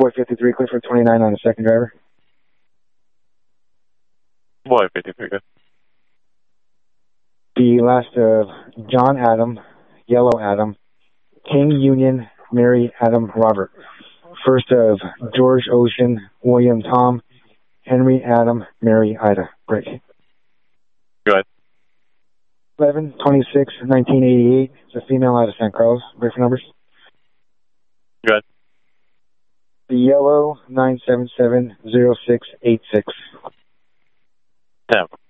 Boy 53, clear for 29 on the second driver. Boy 53, good. The last of John Adam, Yellow Adam, King Union, Mary Adam Robert. First of George Ocean, William Tom, Henry Adam, Mary Ida. Break. Good. 11/26/1988. It's a female out of San Carlos. Break for numbers. Good. The yellow 9770686. 10.